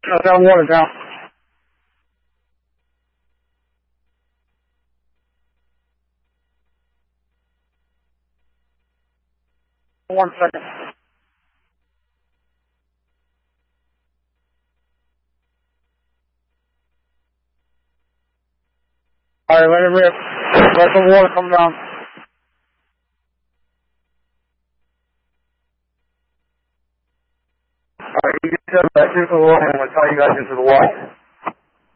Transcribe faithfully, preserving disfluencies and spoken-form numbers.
Shut that water down. One second. Alright, let it rip. Let the water come down. Alright, you can set back into the water and we'll tie you guys into the water.